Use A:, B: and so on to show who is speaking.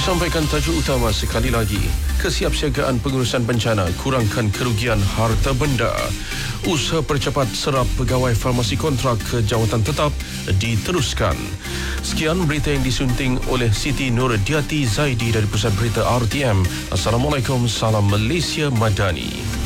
A: Disampaikan tajuk utama sekali lagi. Kesiapsiagaan pengurusan bencana, kurangkan kerugian harta benda. Usaha percepat serap pegawai farmasi kontrak ke jawatan tetap diteruskan. Sekian berita yang disunting oleh Siti Nurdiati Zaidi dari Pusat Berita RTM. Assalamualaikum, salam Malaysia Madani.